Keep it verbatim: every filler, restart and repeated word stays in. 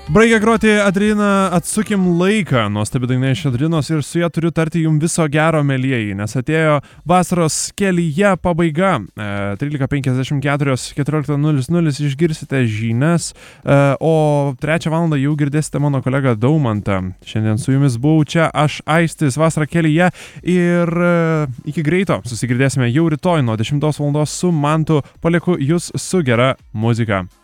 Baigia groti Adriana Atsukim laiką, nuostabi daina iš Adrianos ir su ja turiu tarti jums viso gero, mielieji, nes atėjo vasaros kelyje pabaiga. E, trylika penkiasdešimt keturi, keturiolika nulis nulis išgirsite žinias, e, o trečią valandą jau girdėsite mano kolegą Daumantą. Šiandien su jumis buvau čia aš, Aistis, vasara kelyje ir e, iki greito susigirdėsime jau rytoj nuo dešimtos valandos su Mantu. Palieku jūs su gera muzika.